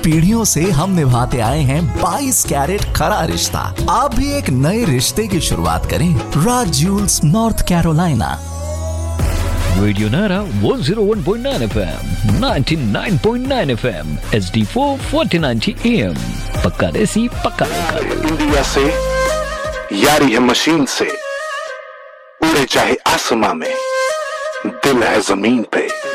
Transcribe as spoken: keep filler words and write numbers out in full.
पीढ़ियों से हम निभाते आए हैं बाईस कैरेट खरा रिश्ता। आप भी एक नए रिश्ते की शुरुआत करें राज ज्यूल्स नॉर्थ कैरोलिना। रेडियो नारा one oh one point nine F M, ninety-nine point nine F M, H D four forty ninety A M। पक्का देसी पक्का लोकल। इंडिया से यारी है मशीन से, उड़े चाहे आसमां में, दिल है जमीन पे।